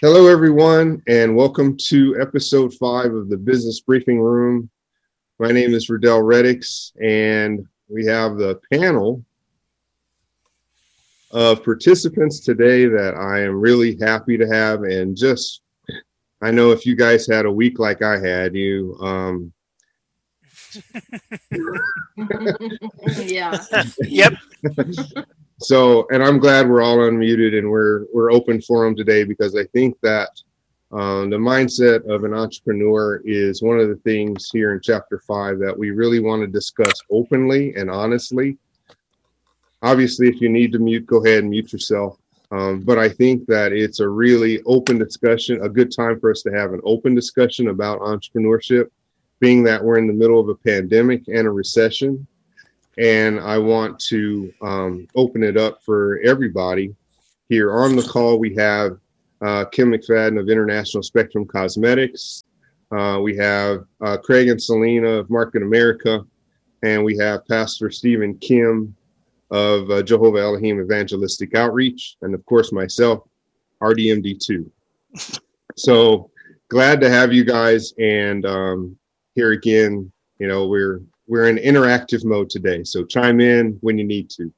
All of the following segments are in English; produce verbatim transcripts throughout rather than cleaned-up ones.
Hello, everyone, and welcome to episode five of the Business Briefing Room. My name is Riddell Reddix, and we have the panel of participants today that I am really happy to have. And just, I know if you guys had a week like I had, you, um, yeah. Yep. So, and I'm glad we're all unmuted and we're we're open for them today, because I think that um, the mindset of an entrepreneur is one of the things here in chapter five that we really want to discuss openly and honestly. Obviously, if you need to mute, go ahead and mute yourself. Um, but I think that it's a really open discussion, a good time for us to have an open discussion about entrepreneurship, being that we're in the middle of a pandemic and a recession. And I want to um, open it up for everybody. Here on the call, we have uh, Kim McFadden of International Spectrum Cosmetics. Uh, we have uh, Craig and Selena of Market America. And we have Pastor Stephen Kim of uh, Jehovah Elohim Evangelistic Outreach. And of course, myself, R D M D two. So glad to have you guys. And um, here again, you know, we're We're in interactive mode today, so chime in when you need to.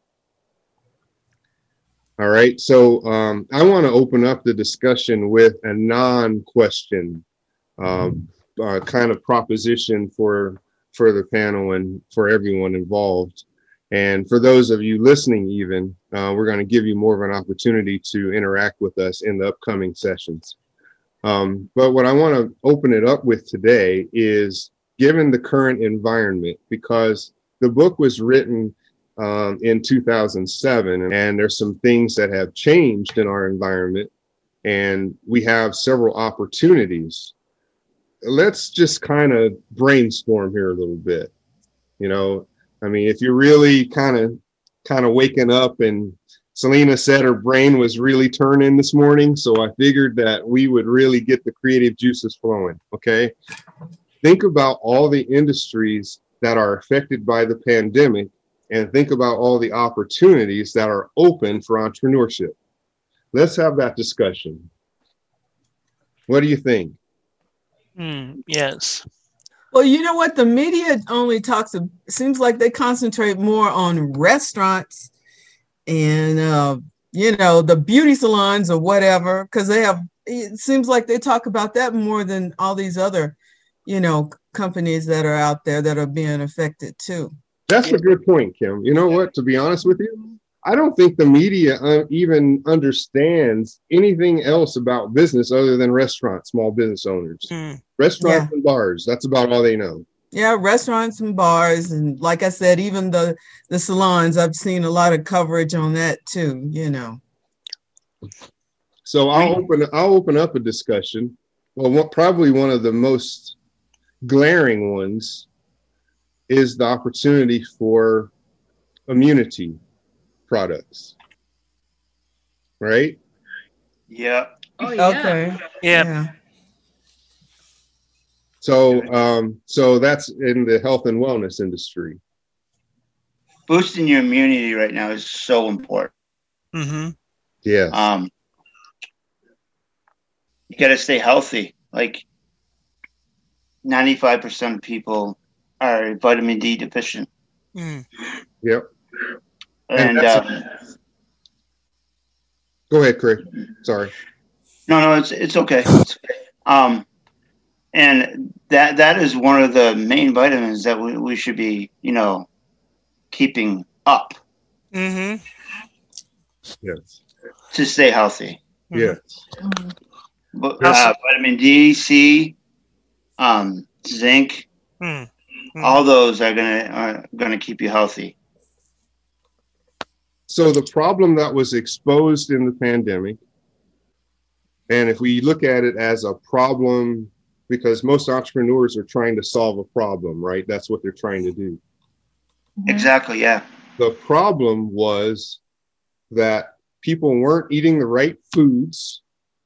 All right, so um, I want to open up the discussion with a non-question um, uh, kind of proposition for, for the panel and for everyone involved. And for those of you listening even, uh, we're going to give you more of an opportunity to interact with us in the upcoming sessions. Um, but what I want to open it up with today is, given the current environment, because the book was written um, in two thousand seven, and there's some things that have changed in our environment, and we have several opportunities. Let's just kind of brainstorm here a little bit. You know, I mean, if you're really kind of kind of waking up, and Selena said her brain was really turning this morning, so I figured that we would really get the creative juices flowing, okay? Think about all the industries that are affected by the pandemic, and think about all the opportunities that are open for entrepreneurship. Let's have that discussion. What do you think? Mm, yes. Well, you know what? The media only talks, it seems like they concentrate more on restaurants and, uh, you know, the beauty salons or whatever, because they have, it seems like they talk about that more than all these other, you know, companies that are out there that are being affected too. That's a good point, Kim. You know what, to be honest with you, I don't think the media uh, even understands anything else about business other than restaurants, small business owners. Mm. Restaurants yeah. and bars, that's about all they know. Yeah, restaurants and bars. And like I said, even the, the salons, I've seen a lot of coverage on that too, you know. So I'll open, I'll open up a discussion. Well, what, probably one of the most glaring ones is the opportunity for immunity products, right? Yeah. Oh, yeah. Okay. Yep. Yeah. So, um, so that's in the health and wellness industry. Boosting your immunity right now is so important. Mm-hmm. Yeah. Um, you got to stay healthy. Like, ninety-five percent of people are vitamin D deficient. Mm. Yep. And, and um, go ahead, Craig. Sorry. No, no, it's it's okay. It's okay. Um, and that that is one of the main vitamins that we, we should be, you know, keeping up. Mm-hmm. Yes. To stay healthy. Yes. Mm-hmm. But uh, vitamin D, C. Um, zinc, mm. Mm. all those are gonna are gonna keep you healthy. So the problem that was exposed in the pandemic, and if we look at it as a problem, because most entrepreneurs are trying to solve a problem, right? That's what they're trying to do. Exactly. Yeah. The problem was that people weren't eating the right foods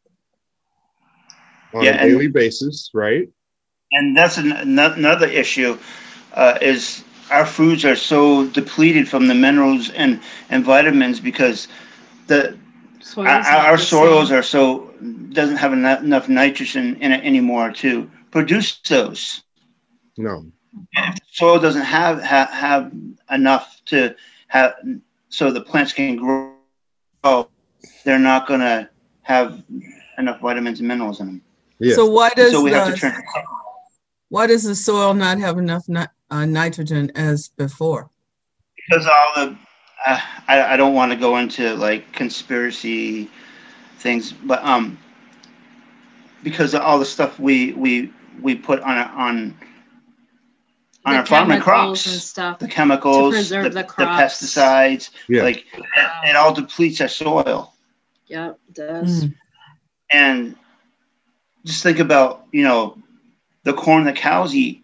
on yeah, a daily and, basis, right? And that's an, another issue uh, is our foods are so depleted from the minerals and, and vitamins because the Soil's our, not our the soils same. are so doesn't have enough, enough nitrogen in it anymore to produce those. No. If the soil doesn't have have, have enough to have so the plants can grow, they're not going to have enough vitamins and minerals in them. Yeah. So why does So we have to the turn. why does the soil not have enough ni- uh, nitrogen as before? Because all the uh, I, I don't want to go into like conspiracy things, but um because of all the stuff we we we put on on on The our farming chemicals crops, and stuff. the chemicals, To preserve the, the the crops. pesticides, Yeah. like it, it all depletes our soil. Yep, it does. Mm. And just think about, you know, the corn that cows eat,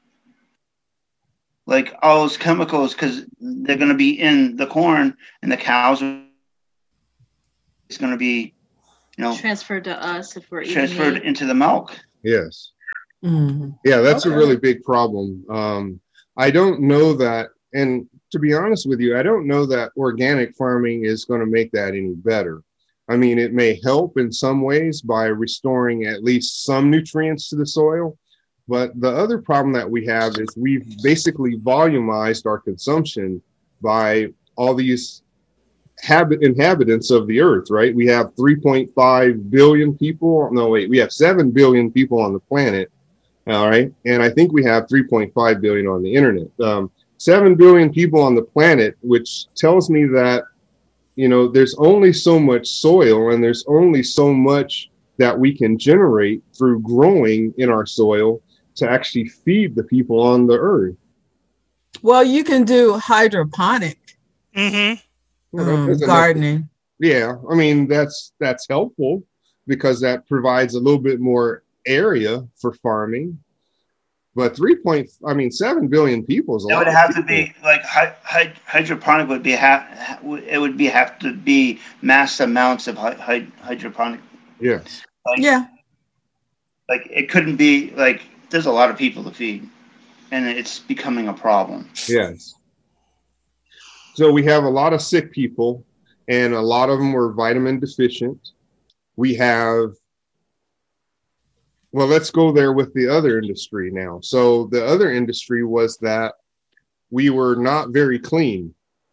like all those chemicals, because they're going to be in the corn, and the cows are, it's going to be, you know, Transferred to us if we're eating transferred meat. into the milk. Yes. Mhm. Yeah, that's Okay. a really big problem. Um, I don't know that, and to be honest with you, I don't know that organic farming is going to make that any better. I mean, it may help in some ways by restoring at least some nutrients to the soil. But the other problem that we have is we've basically volumized our consumption by all these habit inhabitants of the earth, right? We have three point five billion people. No, wait, we have seven billion people on the planet. All right. And I think we have three point five billion on the internet. Um, seven billion people on the planet, which tells me that, you know, there's only so much soil and there's only so much that we can generate through growing in our soil to actually feed the people on the earth. Well, you can do hydroponic Mm-hmm. Well, that um, doesn't gardening. Yeah, I mean, that's that's helpful because that provides a little bit more area for farming. But three point, I mean, seven billion people is a It lot. would of have to people. be like hy- hy- hydroponic would be have it would be have to be mass amounts of hy- hy- hydroponic. Yes. Like, Yeah. like it couldn't be like there's a lot of people to feed, and it's becoming a problem. Yes. So we have a lot of sick people, and a lot of them were vitamin deficient. We have, well, let's go there with the other industry now. So the other industry was that we were not very clean.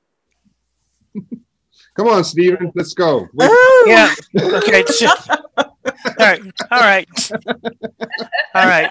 Come on, Stephen, let's go. Wait, Oh, Yeah. Okay. so- all right. All right. All right.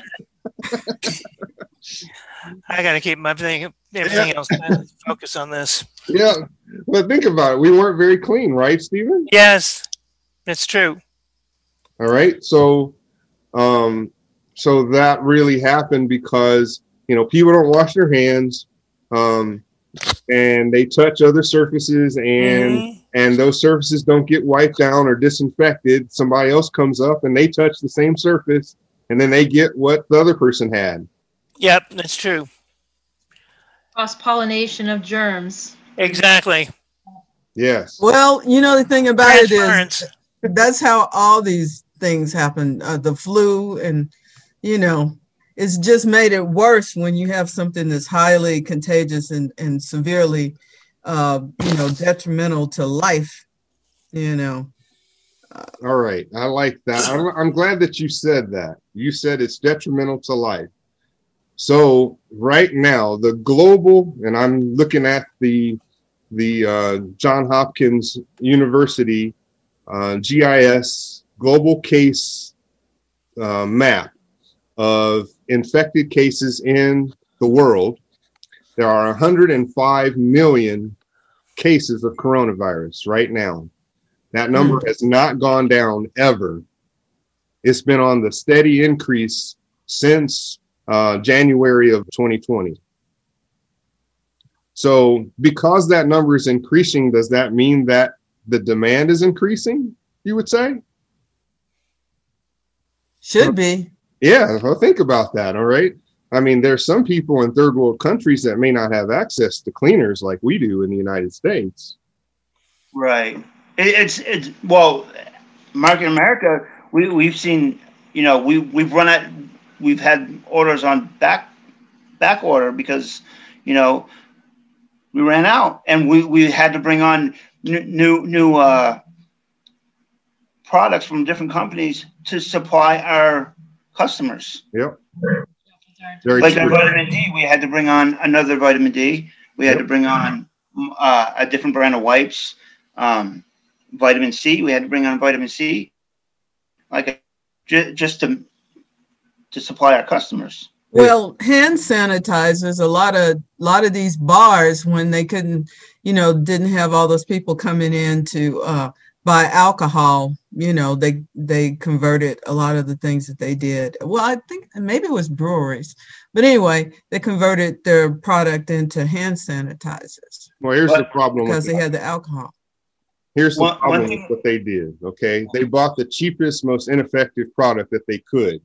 I got to keep my thing, everything Yeah. else focus on this. yeah, but think about it. We weren't very clean, right, Stephen? Yes, it's true. All right. So, um, so that really happened because, you know, people don't wash their hands, um, and they touch other surfaces, and Mhm. and those surfaces don't get wiped down or disinfected. Somebody else comes up and they touch the same surface, and then they get what the other person had. Yep, that's true. Cross pollination of germs. Exactly. Yes. well, you know, the thing about it is Transference. that's how all these things happen. Uh, the flu, and, you know, it's just made it worse when you have something that's highly contagious and, and severely, uh, you know, detrimental to life, you know. All right. I like that. I'm, I'm glad that you said that. You said it's detrimental to life. So right now, the global, and I'm looking at the the uh, John Hopkins University uh, G I S global case uh, map of infected cases in the world. There are one hundred five million cases of coronavirus right now. That number Hmm. has not gone down ever. It's been on the steady increase since uh, January of twenty twenty. So because that number is increasing, does that mean that the demand is increasing, you would say? Should be. Yeah, well, think about that, all right? I mean, there's some people in third world countries that may not have access to cleaners like we do in the United States. Right. It, it's it's well, Market America. We we've seen. You know, we we've run out. We've had orders on back back order because, you know, we ran out, and we, we had to bring on new new, new uh, products from different companies to supply our customers. Yep. Very Like our true. vitamin D, we had to bring on another vitamin D. We had Yep. to bring on uh, a different brand of wipes. Um, vitamin C, we had to bring on vitamin C, like j- just to to supply our customers. Well, hand sanitizers, a lot of lot of these bars, when they couldn't, you know, didn't have all those people coming in to uh, buy alcohol, you know, they they converted a lot of the things that they did. Well, I think maybe it was breweries, but anyway, they converted their product into hand sanitizers Well, here's But- the problem. because With they had the alcohol. Here's the One- one problem thing- with what they did. Okay, they bought the cheapest, most ineffective product that they could.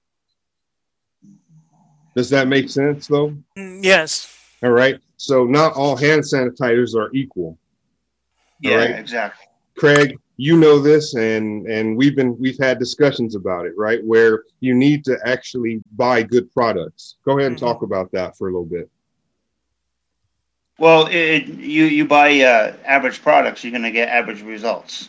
Does that make sense, though? Mm, yes. All right. So not all hand sanitizers are equal. Yeah, right. exactly. Craig, you know this, and and we've been we've had discussions about it, right? Where you need to actually buy good products. Go ahead and Mhm. talk about that for a little bit. Well, it, you you buy uh, average products, you're going to get average results.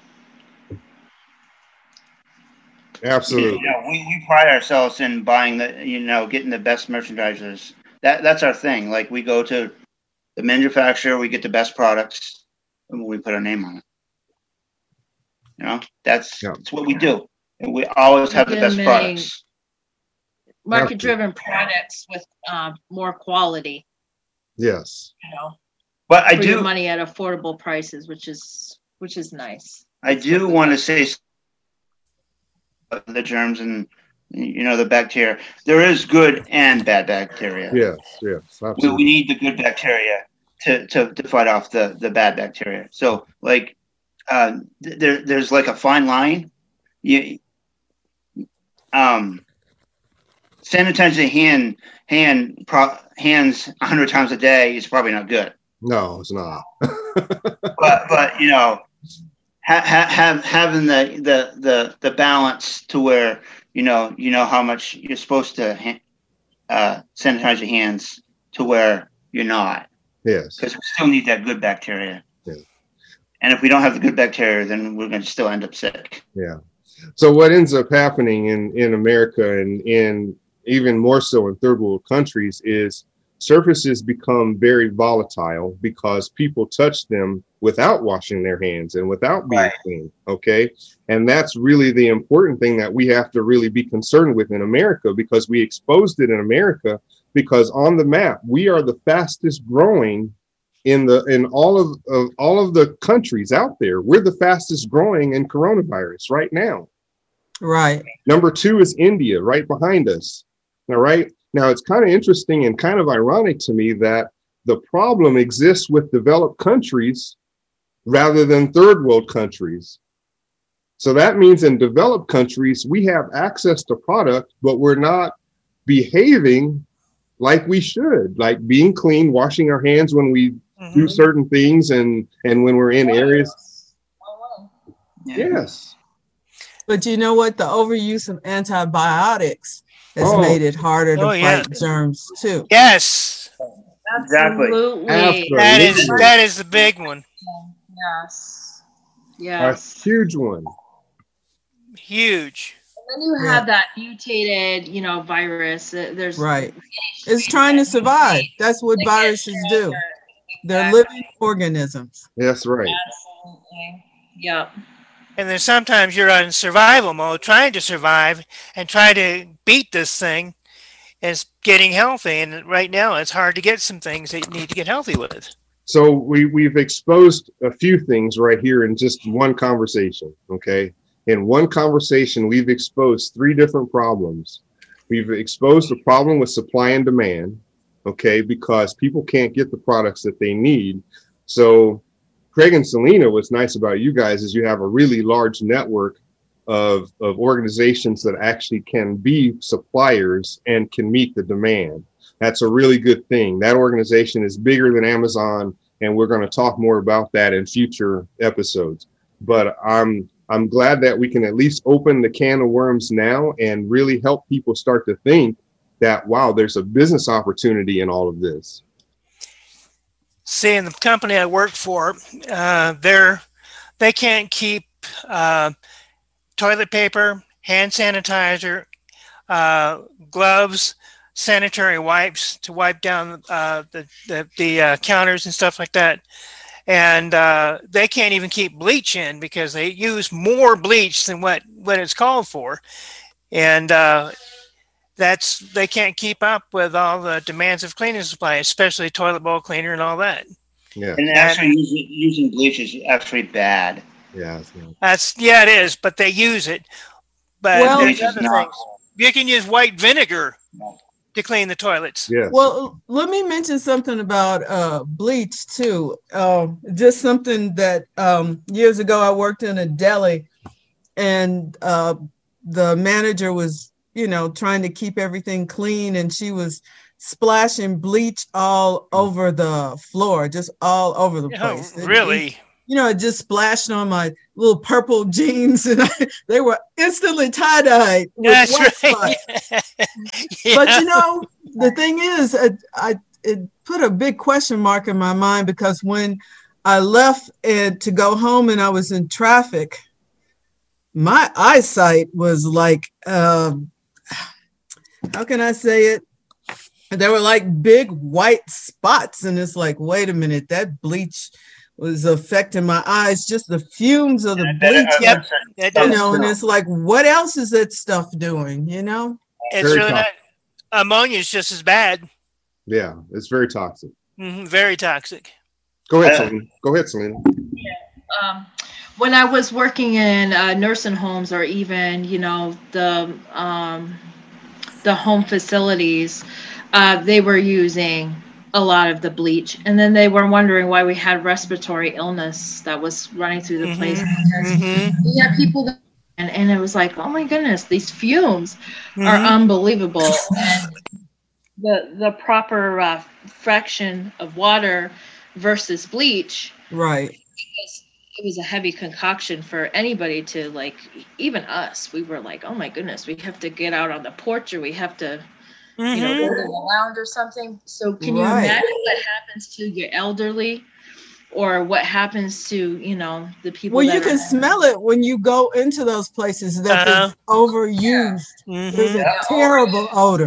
Absolutely. You know, we, we pride ourselves in buying the, you know, getting the best merchandisers. That that's our thing. Like we go to the manufacturer, we get the best products, and we put our name on it. You know, that's Yeah. that's what we do, and we always have the best Recommending- products. Market-driven products with uh, more quality, Yes. you know, But I for your do money at affordable prices, which is which is nice. I do want to say s- the germs and you know the bacteria. There is good and bad bacteria. Yes. Yes. we, we Absolutely. need the good bacteria to, to, to fight off the, the bad bacteria. So like uh, th- there there's like a fine line. You um sanitizing hand hand pro, hands a hundred times a day is probably not good. No, it's not. But but you know ha, ha, have having the, the the the balance to where you know you know how much you're supposed to ha- uh, sanitize your hands to where you're not. Yes. Because we still need that good bacteria. Yeah. And if we don't have the good bacteria, then we're going to still end up sick. Yeah. So what ends up happening in, in America and in even more so in third world countries is surfaces become very volatile because people touch them without washing their hands and without being Right. clean. Okay. And that's really the important thing that we have to really be concerned with in America, because we exposed it in America, because on the map, we are the fastest growing in the in all of, of all of the countries out there. We're the fastest growing in coronavirus right now. Right. Number two is India, right behind us. All right. Now, it's kind of interesting and kind of ironic to me that the problem exists with developed countries rather than third world countries. So that means in developed countries, we have access to product, but we're not behaving like we should, like being clean, washing our hands when we Mhm. do certain things and, and when we're in areas. Yes. But you know what? The overuse of antibiotics has Oh. made it harder to Oh, fight yeah. germs too. Yes. Exactly. Absolutely. Absolutely. That is that is the big one. Yes. A Yes. huge one. Huge. And then you Yeah. have that mutated, you know, virus. Uh, There's Right. It's trying to survive. That's what They get viruses do. stronger. They're Exactly. living organisms. That's right. Absolutely. Yep. And then sometimes you're in survival mode, trying to survive and try to beat this thing. And it's getting healthy. And right now, it's hard to get some things that you need to get healthy with. So we, we've exposed a few things right here in just one conversation, okay? In one conversation, we've exposed three different problems. We've exposed the problem with supply and demand, okay, because people can't get the products that they need. So Craig and Selena, what's nice about you guys is you have a really large network of, of organizations that actually can be suppliers and can meet the demand. That's a really good thing. That organization is bigger than Amazon, and we're going to talk more about that in future episodes. But I'm I'm glad that we can at least open the can of worms now and really help people start to think that, wow, there's a business opportunity in all of this. See, in the company I work for, uh, they're they can't keep uh, toilet paper, hand sanitizer, uh, gloves, sanitary wipes to wipe down uh, the the, the uh, counters and stuff like that. And uh, they can't even keep bleach in because they use more bleach than what, what it's called for. And uh, that's they can't keep up with all the demands of cleaning supply, especially toilet bowl cleaner and all that. Yeah. And actually, using, using bleach is actually bad. Yeah. That's, That's yeah, it is, but they use it. But Well, there's Bleach is other not. things. You can use white vinegar to clean the toilets. yeah. Well, let me mention something about uh, bleach too. Uh, just something that um, years ago I worked in a deli, and uh, the manager was, you know, trying to keep everything clean, and she was splashing bleach all over the floor, just all over the Oh, place. And- really? you know, it just splashed on my little purple jeans, and I, they were instantly tie-dyed with That's white right. spots. Yeah. But you know, the thing is, it, I it put a big question mark in my mind, because when I left and to go home and I was in traffic, my eyesight was like, um, how can I say it? There were like big white spots, and it's like, wait a minute, that bleach was affecting my eyes. Just the fumes of the bleach, Yep. It you does. know. And it's like, what else is that stuff doing? You know? It's Very really not. toxic. Ammonia is just as bad. Yeah. It's very toxic. hmm Very toxic. Go ahead, Uh, Selena. Go ahead, Selena. Um, when I was working in uh, nursing homes, or even, you know, the um, the home facilities, uh, they were using a lot of the bleach, and then they were wondering why we had respiratory illness that was running through the Mhm. place. Because hmm we had people that, and, and it was like, oh my goodness, these fumes are Mhm. unbelievable. And the the proper uh, fraction of water versus bleach, Right. because it was a heavy concoction for anybody to, like, even us. We were like, oh my goodness, we have to get out on the porch, or we have to, you know, Mhm. go to the lounge or something. So can you Right. imagine what happens to your elderly, or what happens to, you know, the people Well, that you are- can smell it when you go into those places that Uh-huh. is overused. There's Mhm. a terrible odor.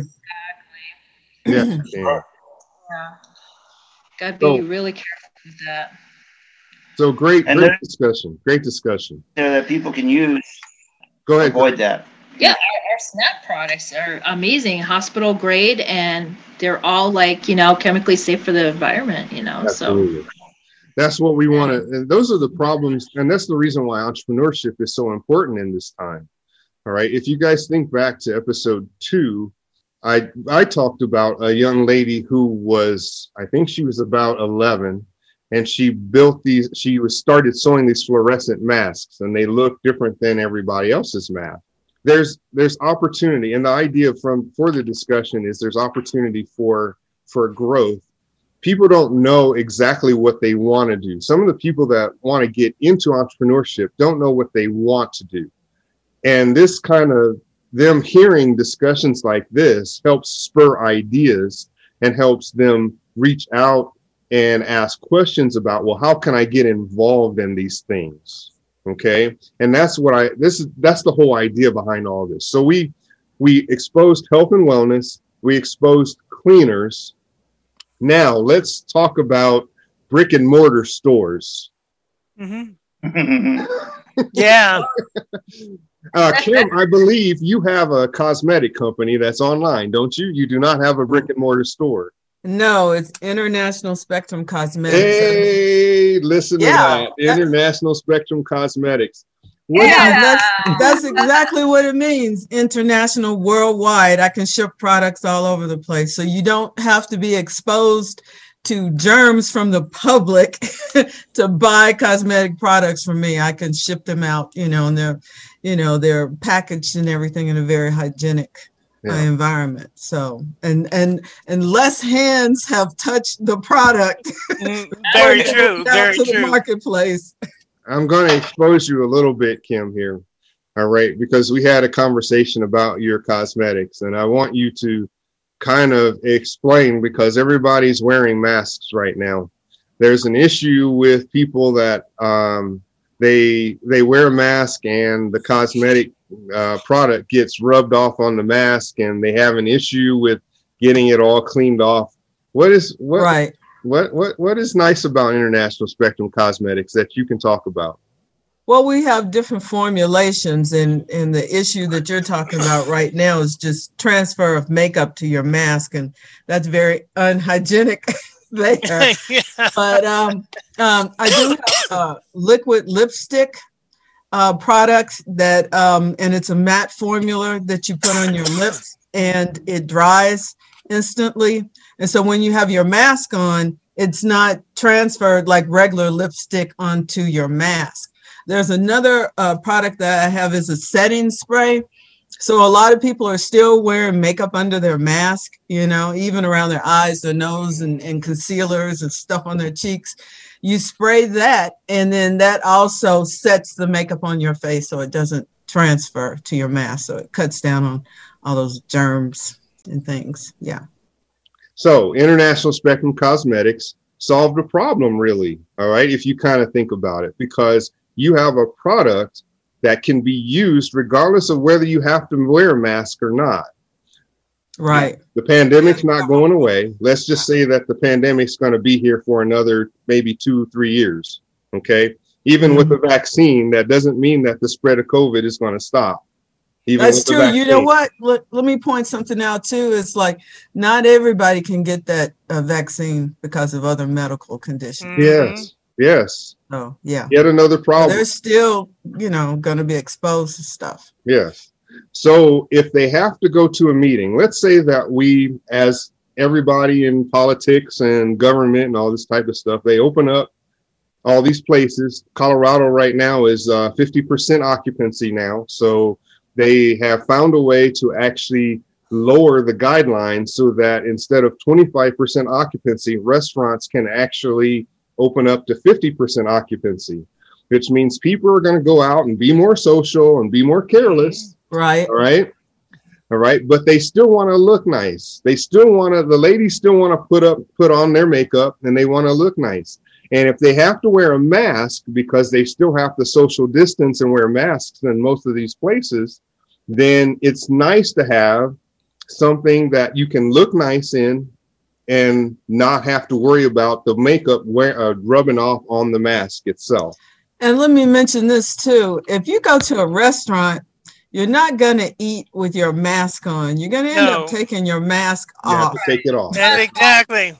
Yeah. yeah. Yeah. Gotta be So- really careful with that. So great, And great there- discussion. Great discussion. There that people can use Go to ahead. avoid that. Yeah, our, our SNAP products are amazing, hospital grade, and they're all, like, you know, chemically safe for the environment, you know. So Absolutely. That's what we want to, and those are the problems, and that's the reason why entrepreneurship is so important in this time. All right. If you guys think back to episode two, I I talked about a young lady who was, I think she was about eleven, and she built these, she was started sewing these fluorescent masks, and they look different than everybody else's mask. There's there's opportunity, and the idea from for the discussion is there's opportunity for for growth. People don't know exactly what they want to do. Some of the people that want to get into entrepreneurship don't know what they want to do. And this kind of them hearing discussions like this helps spur ideas and helps them reach out and ask questions about, well, how can I get involved in these things? Okay. And that's what I, this is, that's the whole idea behind all this. So we, we exposed health and wellness. We exposed cleaners. Now let's talk about brick and mortar stores. hmm Yeah. Uh, Kim, I believe you have a cosmetic company that's online, don't you? You do not have a brick and mortar store. No, it's International Spectrum Cosmetics. Hey, listen to Yeah, that. that's- International Spectrum Cosmetics. What- Yeah, that's that's exactly what it means. International, worldwide. I can ship products all over the place. So you don't have to be exposed to germs from the public to buy cosmetic products from me. I can ship them out, you know, and they're, you know, they're packaged and everything in a very hygienic uh, Yeah. environment. So, and and and less hands have touched the product. Mm, Very before it true. goes out Very to the true. marketplace. I'm going to expose you a little bit, Kim, here. All right. Because we had a conversation about your cosmetics, and I want you to kind of explain, because everybody's wearing masks right now. There's an issue with people that um, they they wear a mask and the cosmetic uh, product gets rubbed off on the mask and they have an issue with getting it all cleaned off. What is what Right. what what what is nice about International Spectrum Cosmetics that you can talk about? Well, we have different formulations, and, and the issue that you're talking about right now is just transfer of makeup to your mask, and that's very unhygienic there. Yeah. But um, um, I do have uh, liquid lipstick uh, products that, um, and it's a matte formula that you put on your lips, and it dries instantly. And so when you have your mask on, it's not transferred like regular lipstick onto your mask. There's another uh, product that I have is a setting spray. So a lot of people are still wearing makeup under their mask, you know, even around their eyes, their nose, and, and concealers and stuff on their cheeks. You spray that, and then that also sets the makeup on your face so it doesn't transfer to your mask. So it cuts down on all those germs and things. Yeah. So International Spectrum Cosmetics solved a problem, really. All right. If you kind of think about it, because you have a product that can be used regardless of whether you have to wear a mask or not. Right. The pandemic's not going away. Let's just say that the pandemic's going to be here for another maybe two, three years. Okay. Even mm-hmm. with the vaccine, that doesn't mean that the spread of COVID is going to stop. Even That's true. You know what? Let, let me point something out too. It's like not everybody can get that uh, vaccine because of other medical conditions. Mm-hmm. Yes. Yes. Oh, yeah. Yet another problem. They're still, you know, going to be exposed to stuff. Yes. So if they have to go to a meeting, let's say that we, as everybody in politics and government and all this type of stuff, they open up all these places. Colorado right now is uh, fifty percent occupancy now. So they have found a way to actually lower the guidelines so that instead of twenty-five percent occupancy, restaurants can actually open up to fifty percent occupancy, which means people are going to go out and be more social and be more careless. Right. All right. All right. But they still want to look nice. They still want to, the ladies still want to put up, put on their makeup, and they want to look nice. And if they have to wear a mask because they still have to social distance and wear masks in most of these places, then it's nice to have something that you can look nice in and not have to worry about the makeup wear, uh, rubbing off on the mask itself. And let me mention this too. If you go to a restaurant, you're not going to eat with your mask on. You're going to end No. up taking your mask You off. have to take it off. That's exactly.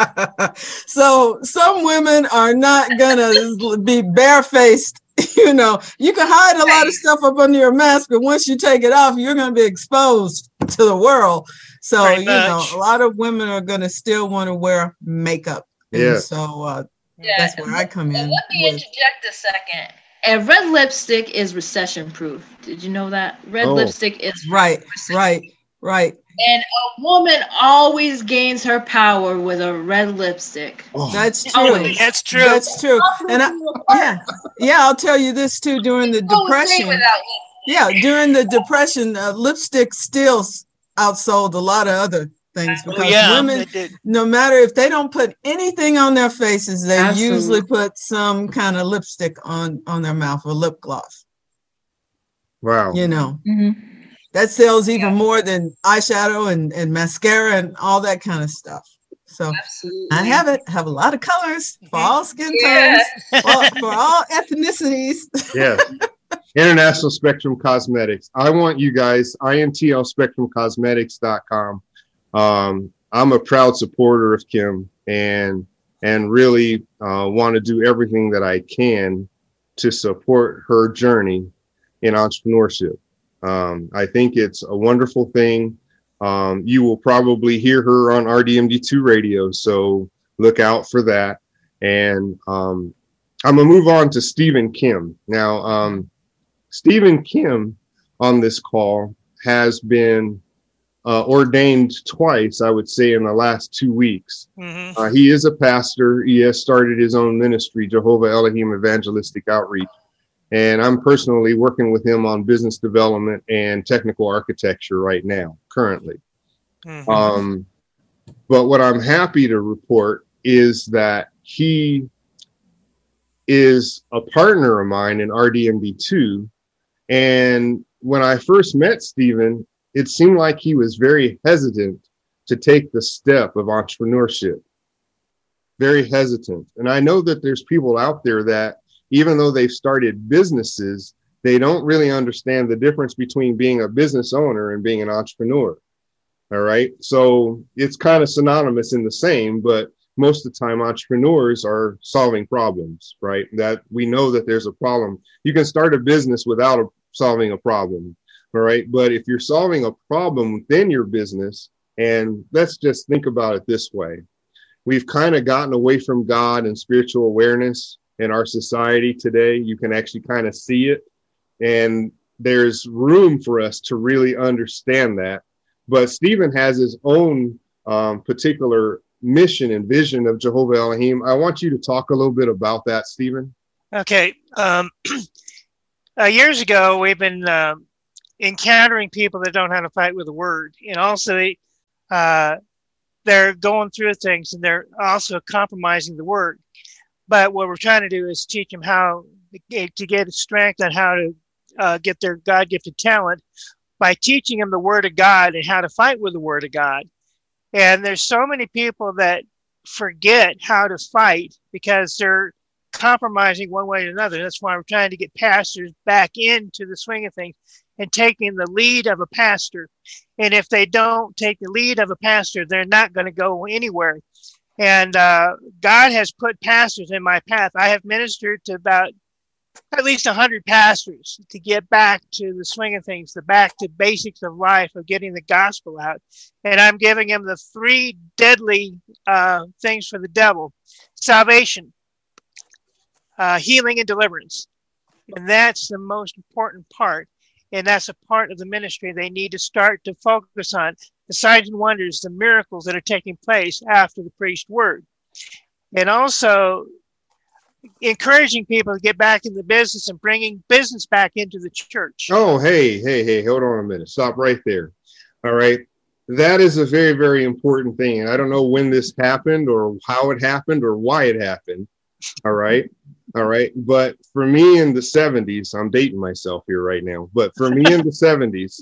So some women are not going to be barefaced. You know, you can hide a lot of stuff up under your mask, but once you take it off, you're going to be exposed to the world. So, Pretty you know, much. a lot of women are going to still want to wear makeup. And Yeah. so uh, Yeah. that's where I come in. And let me with- interject a second. And red lipstick is recession proof. Did you know that? Red Oh. lipstick is Right, right, right. And a woman always gains her power with a red lipstick. Oh, That's true. Always. That's true. That's true. And I, yeah, yeah, I'll tell you this too. During the People would say depression, without yeah, during the depression, uh, lipstick still s- outsold a lot of other things Oh, because yeah. women, they did. no matter if they don't put anything on their faces, they Absolutely. usually put some kind of lipstick on on their mouth or lip gloss. wow. You know, Mhm. that sells even more than eyeshadow and, and mascara and all that kind of stuff. So Absolutely. I have it. Have a lot of colors for all skin Yeah. tones, for, for all ethnicities. Yes. International Spectrum Cosmetics. I want you guys, I N T L spectrum cosmetics dot com. Um, I'm a proud supporter of Kim and and really uh, want to do everything that I can to support her journey in entrepreneurship. Um, I think it's a wonderful thing. Um, you will probably hear her on R D M D two radio, so look out for that. And um, I'm going to move on to Stephen Kim. Now, um, Stephen Kim on this call has been uh, ordained twice, I would say, in the last two weeks. Mhm. Uh, he is a pastor. He has started his own ministry, Jehovah Elohim Evangelistic Outreach. And I'm personally working with him on business development and technical architecture right now, currently. Mhm. Um, Uh, but what I'm happy to report is that he is a partner of mine in R D M B two. And when I first met Stephen, it seemed like he was very hesitant to take the step of entrepreneurship. Very hesitant. And I know that there's people out there that, even though they've started businesses, they don't really understand the difference between being a business owner and being an entrepreneur. All right. So it's kind of synonymous in the same, but most of the time entrepreneurs are solving problems, right? That we know that there's a problem. You can start a business without a, solving a problem. All right. But if you're solving a problem within your business, and let's just think about it this way. We've kind of gotten away from God and spiritual awareness in our society today. You can actually kind of see it. And there's room for us to really understand that. But Stephen has his own um, particular mission and vision of Jehovah Elohim. I want you to talk a little bit about that, Stephen. Okay. Um, uh, years ago, we've been uh, encountering people that don't know how to fight with the word. And also, they, uh, they're going through things and they're also compromising the word. But what we're trying to do is teach them how to get strength on how to uh, get their God-gifted talent by teaching them the word of God and how to fight with the word of God. And there's so many people that forget how to fight because they're compromising one way or another. That's why we're trying to get pastors back into the swing of things and taking the lead of a pastor. And if they don't take the lead of a pastor, they're not going to go anywhere. And uh, God has put pastors in my path. I have ministered to about at least one hundred pastors to get back to the swing of things, the back to basics of life, of getting the gospel out. And I'm giving them the three deadly uh, things for the devil: salvation, uh, healing, and deliverance. And that's the most important part. And that's a part of the ministry they need to start to focus on. The signs and wonders, the miracles that are taking place after the preached word. And also encouraging people to get back in the business and bringing business back into the church. Oh, hey, hey, hey, hold on a minute. Stop right there. All right. That is a very, very important thing. And I don't know when this happened or how it happened or why it happened. All right. All right. But for me in the seventies, I'm dating myself here right now, but for me in the seventies,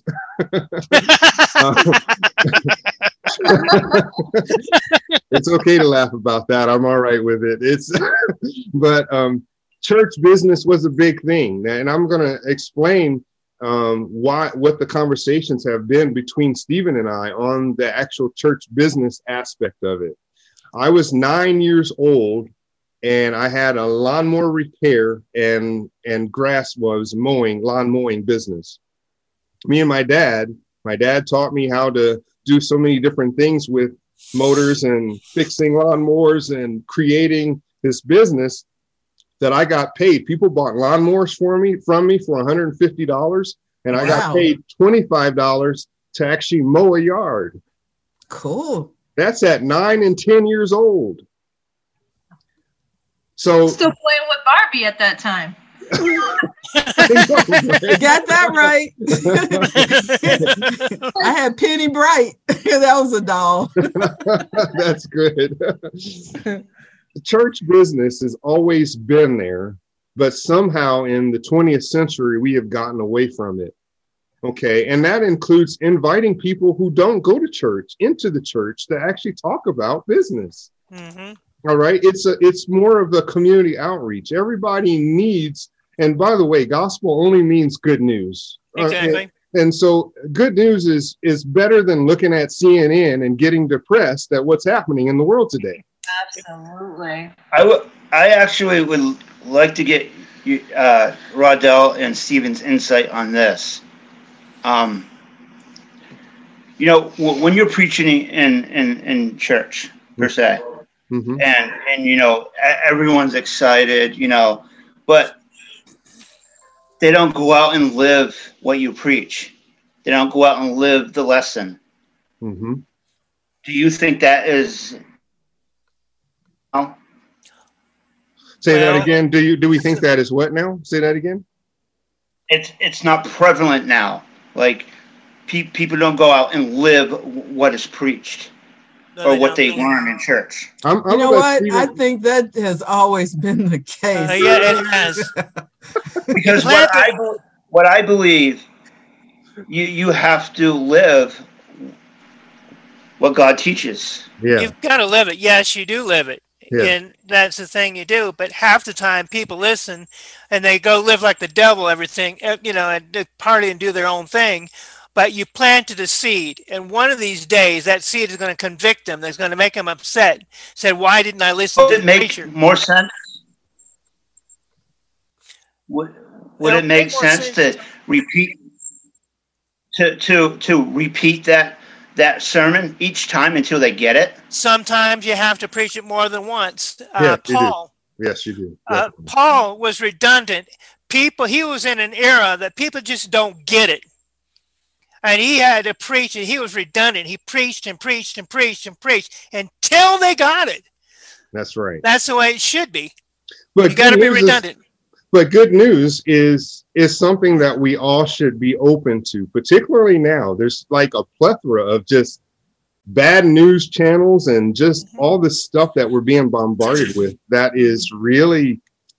it's okay to laugh about that. I'm all right with it. It's, but um, church business was a big thing. And I'm going to explain um, why, what the conversations have been between Stephen and I on the actual church business aspect of it. I was nine years old and I had a lawnmower repair and, and grass was mowing, lawn mowing business. Me and my dad, my dad taught me how to do so many different things with motors and fixing lawnmowers and creating this business that I got paid. People bought lawnmowers for me from me for one hundred fifty dollars, and I wow. got paid twenty-five dollars to actually mow a yard. Cool. That's at nine and ten years old. So still playing with Barbie at that time. Got that right. I had Penny Bright. That was a doll. That's good. The church business has always been there, but somehow in the twentieth century, we have gotten away from it. Okay. And that includes inviting people who don't go to church into the church to actually talk about business. Mm-hmm. All right. It's a, it's more of a community outreach. Everybody needs, and by the way, gospel only means good news. Exactly. Uh, and, and so good news is, is better than looking at C N N and getting depressed at what's happening in the world today. Absolutely. I, w- I actually would like to get you, uh, Rodell and Stephen's insight on this. Um, you know, w- when you're preaching in, in, in church, per se, mm-hmm. and, and, you know, everyone's excited, you know, but they don't go out and live what you preach. They don't go out and live the lesson. Mm-hmm. Do you think that is... Oh. Say well, that again. Do you do we think that is what now? Say that again. It's it's not prevalent now. Like pe- people don't go out and live what is preached. No, or they what don't. they learn in church. I'm, I'm You know gonna let what? Stephen- I think that has always been the case. Uh, yeah, it has. Because Plant what I the- be- what I believe, you you have to live what God teaches. yeah, You've got to live it. Yes, you do live it. Yeah. And that's the thing you do. But half the time people listen and they go live like the devil, everything, eh, you know, and they party and do their own thing. But you planted a seed. And one of these days, that seed is going to convict them. That's going to make them upset. Said, why didn't I listen Would to it the make preacher? more sense? Would would It'll it make make more sense sense. to repeat to to to repeat that that sermon each time until they get it? Sometimes you have to preach it more than once. Yeah, Uh, you do. Paul, yes, you do. uh, Definitely. Paul was redundant. People, he was in an era that people just don't get it. And he had to preach it. He was redundant. He preached and preached and preached and preached until they got it. That's right. That's the way it should be. But You got to good be news is- redundant. But good news is is something that we all should be open to, particularly now. There's like a plethora of just bad news channels and just Mhm. all the stuff that we're being bombarded with that is really,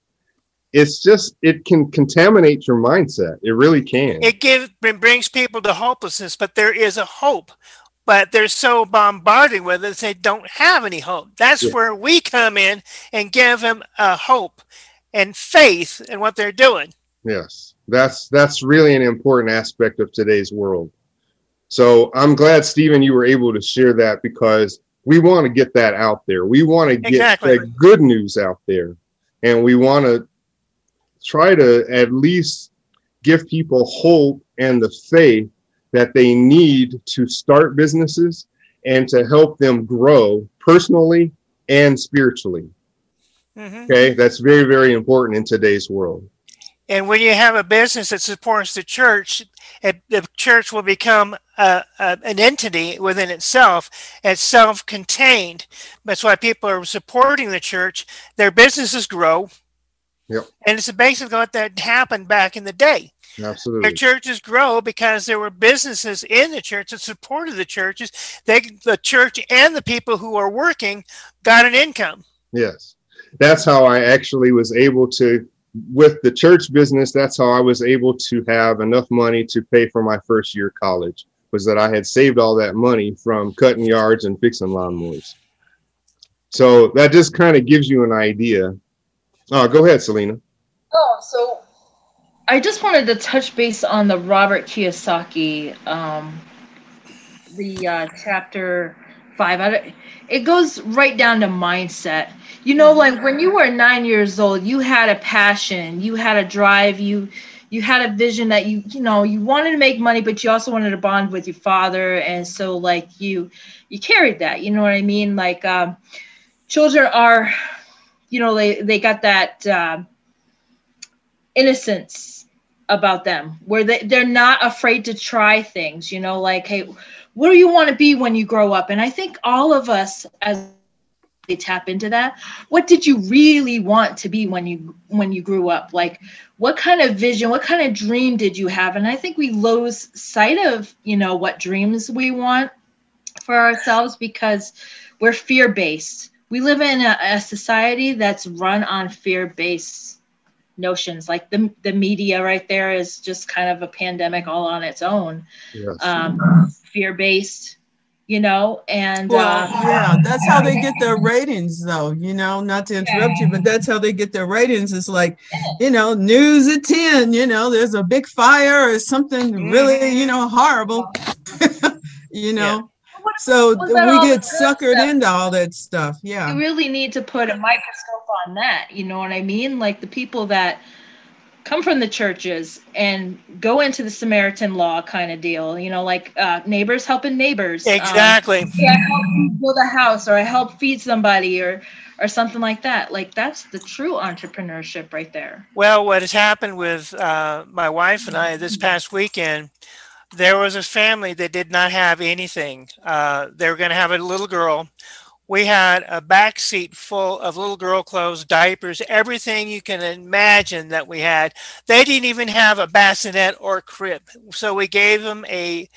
it's just, it can contaminate your mindset. It really can. It gives it brings people to hopelessness, but there is a hope. But they're so bombarded with it, they don't have any hope. That's Yeah. where we come in and give them a hope and faith in what they're doing. Yes, that's that's really an important aspect of today's world. So I'm glad, Stephen, you were able to share that because we want to get that out there. We want to get Exactly. that good news out there. And we want to try to at least give people hope and the faith that they need to start businesses and to help them grow personally and spiritually. Mhm. Okay, that's very, very important in today's world. And when you have a business that supports the church, it, the church will become a, a, an entity within itself. It's self-contained. That's why people are supporting the church. Their businesses grow. Yep. And it's basically what that happened back in the day. Their Absolutely. churches grow because there were businesses in the church that supported the churches. They, the church and the people who are working got an income. Yes. That's how I actually was able to, with the church business, that's how I was able to have enough money to pay for my first year of college, was that I had saved all that money from cutting yards and fixing lawnmowers. So that just kind of gives you an idea. Oh, go ahead, Selena. Oh, so I just wanted to touch base on the Robert Kiyosaki, um, the uh, chapter five. I don't, it goes right down to mindset. You know, like when you were nine years old, you had a passion, you had a drive, you you had a vision that you you know you wanted to make money, but you also wanted to bond with your father, and so like you you carried that. You know what I mean? Like um, children are, you know, they they got that uh, innocence about them where they, they're not afraid to try things. You know, like, hey, what do you want to be when you grow up? And I think all of us as they tap into that. What did you really want to be when you when you grew up? Like, what kind of vision, what kind of dream did you have? And I think we lose sight of, you know, what dreams we want for ourselves because we're fear-based. We live in a, a society that's run on fear-based notions. Like the the media right there is just kind of a pandemic all on its own. Yes. Um, fear-based. You know, and Well, uh, yeah, that's how they get their ratings, though. You know, not to interrupt you, but that's how they get their ratings. It's like, you know, news at ten. You know, there's a big fire or something really, you know, horrible. you know, so was we that all the get good suckered stuff? into all that stuff. Yeah. you really need to put a microscope on that. You know what I mean? Like the people that come from the churches and go into the Samaritan law kind of deal, you know, like uh, neighbors helping neighbors. Um, Exactly. yeah, I help you build a house or I help feed somebody or or something like that. Like that's the true entrepreneurship right there. Well, what has happened with uh, my wife and I this past weekend, there was a family that did not have anything. Uh, they were going to have a little girl. We had a back seat full of little girl clothes, diapers, everything you can imagine that we had. They didn't even have a bassinet or crib. So we gave them a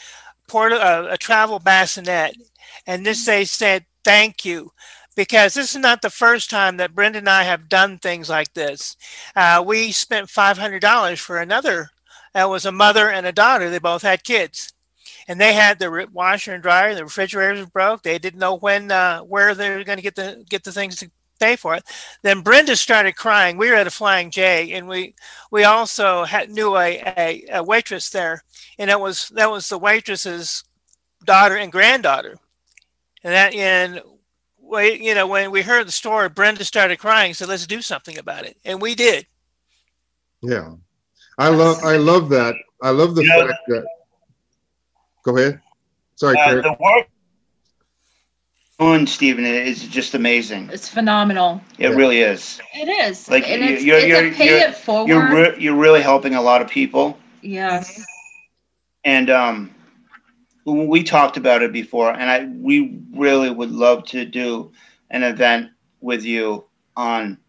port a, a travel bassinet, and this they said thank you, because this is not the first time that Brenda and I have done things like this. Uh, we spent five hundred dollars for another. That was a mother and a daughter. They both had kids, and they had the washer and dryer. The refrigerators were broke. They didn't know when, uh, where they were going to get the get the things to pay for it. Then Brenda started crying. We were at a Flying J, and we we also had, knew a, a, a waitress there, and that was that was the waitress's daughter and granddaughter. And that and we, you know, when we heard the story, Brenda started crying. So let's do something about it, and we did. Yeah, I love I love that. I love the You know, fact that. Go ahead. Sorry, Uh, Kurt. the work doing, Stephen, is just amazing. It's phenomenal. It Yeah. really is. It is. Like, and you- it's, you're- it's you're- a pay you're- it forward. You're re- you're really helping a lot of people, yes. and um, we talked about it before, and I we really would love to do an event with you on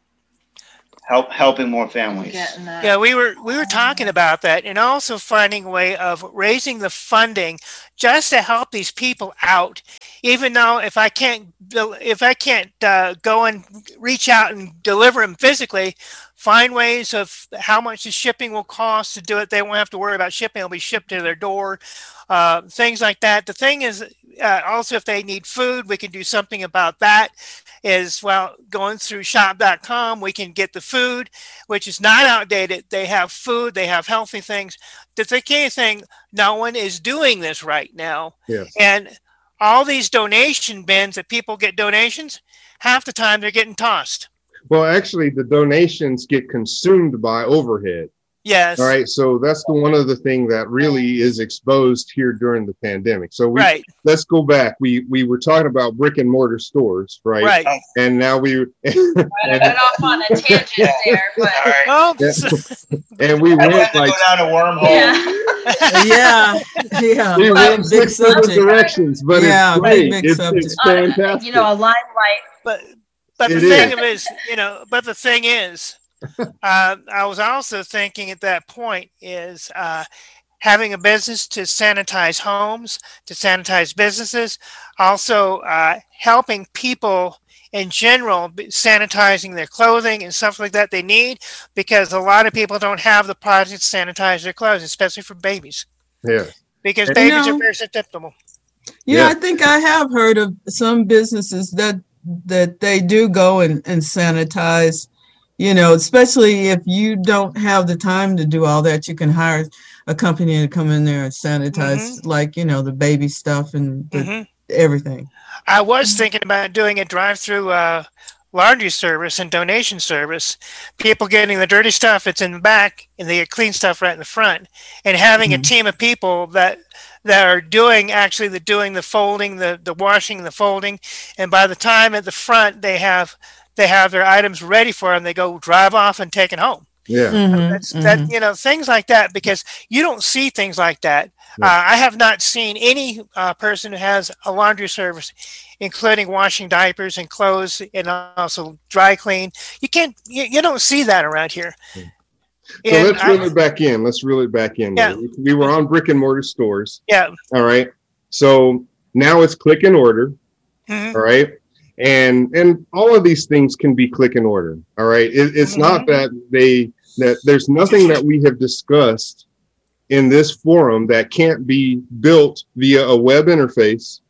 help helping more families. Getting that. Yeah, we were we were talking about that, and also finding a way of raising the funding just to help these people out. Even though if I can't if I can't uh, go and reach out and deliver them physically, find ways of how much the shipping will cost to do it. They won't have to worry about shipping; it'll be shipped to their door. Uh, things like that. The thing is, uh, also if they need food, we can do something about that. Is well, going through shop dot com, we can get the food, which is not outdated. They have food, they have healthy things. The key thing, no one is doing this right now. Yes. And all these donation bins that people get donations, half the time they're getting tossed. Well, actually, the donations get consumed by overhead. Yes. All right. So that's the one of the thing that really is exposed here during the pandemic. So we, Right. let's go back. We we were talking about brick and mortar stores, right? Right. And now we I went off on a tangent there, but All right. Oh, Yeah. so- and we I went had to like go down a wormhole. yeah. Yeah, yeah. we went Big six different subject. directions, but Yeah, it's big, great. big It's, subject. it's Uh, fantastic. you know, a limelight. but but the It thing is. of it is, you know, but the thing is, uh, I was also thinking at that point is uh, having a business to sanitize homes, to sanitize businesses, also uh, helping people in general, be- sanitizing their clothing and stuff like that they need, because a lot of people don't have the products to sanitize their clothes, especially for babies, Yeah. because You babies know- are very susceptible. Yeah, Yeah. I think I have heard of some businesses that that they do go and, and sanitize, you know, especially if you don't have the time to do all that, you can hire a company to come in there and sanitize, like, you know, the baby stuff and the, hmm everything. I was thinking about doing a drive-through uh, laundry service and donation service. People getting the dirty stuff, it's in the back, and they get clean stuff right in the front. And having a Mhm. team of people that that are doing actually the doing the folding, the the washing, the folding, and by the time at the front they have they have their items ready for them, they go drive off and take it home. Yeah. Mhm, That's mhm. that you know things like that, because you don't see things like that. Yeah. Uh, I have not seen any uh, person who has a laundry service, including washing diapers and clothes, and also dry clean. You can't, you, you don't see that around here. So And let's I- reel it back in. Let's reel it back in. Yeah. We- We were on brick and mortar stores. yeah, All right. So now it's click and order. mhm, All right. And and all of these things can be click and order. All right. It, it's not that they that there's nothing that we have discussed in this forum that can't be built via a web interface.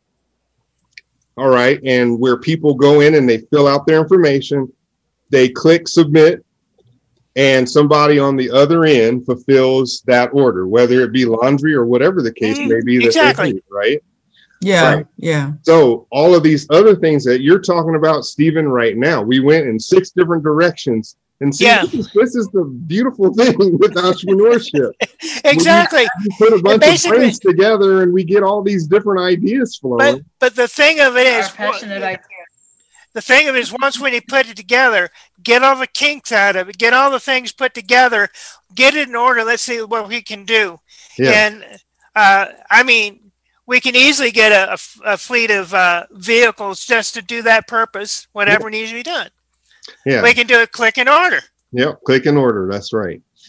All right. And where people go in and they fill out their information, they click submit, and somebody on the other end fulfills that order, whether it be laundry or whatever the case Mhm, may be. That they exactly. need, right. Yeah, Right. yeah. So all of these other things that you're talking about, Stephen, right now, we went in six different directions. And see, Yeah. this, is, this is the beautiful thing with entrepreneurship. exactly. We put a bunch of basically- friends together and we get all these different ideas But flowing. but the thing of it Our is, passionate idea. the thing of it is, once when you put it together, get all the kinks out of it, get all the things put together, get it in order. Let's see what we can do. Yeah. And uh, I mean, we can easily get a, a f- a fleet of uh, vehicles just to do that purpose, whatever needs to be done. Yeah. We can do it click and order. Yep. Click and order. That's right.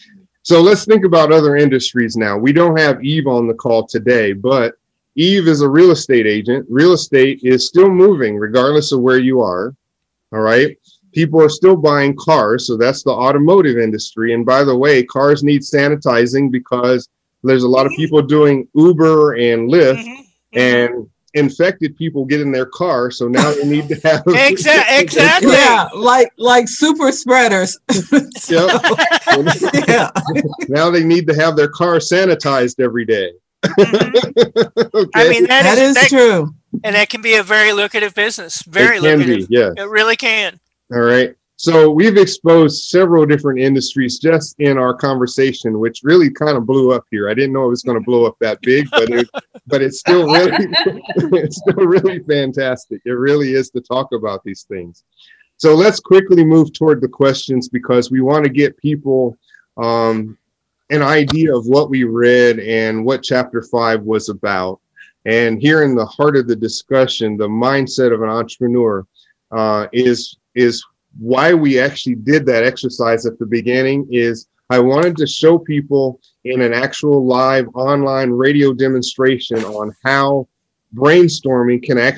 So let's think about other industries now. We don't have Eve on the call today, but Eve is a real estate agent. Real estate is still moving regardless of where you are. All right. People are still buying cars. So that's the automotive industry. And by the way, cars need sanitizing because there's a lot of people doing Uber and Lyft, mm-hmm. and infected people get in their car. So now they need to have exactly, exactly. Yeah, like like super spreaders. Yep. Yeah. Now they need to have their car sanitized every day. Mm-hmm. Okay. I mean that, that is, is that, true, and that can be a very lucrative business. Very it can lucrative. Be, yeah, it really can. All right. So we've exposed several different industries just in our conversation, which really kind of blew up here. I didn't know it was going to blow up that big, but it, but it's still really, it's still really fantastic. It really is to talk about these things. So let's quickly move toward the questions because we want to get people um, an idea of what we read and what chapter five was about. And here in the heart of the discussion, the mindset of an entrepreneur uh, is is. Why we actually did that exercise at the beginning is I wanted to show people in an actual live online radio demonstration on how brainstorming can actually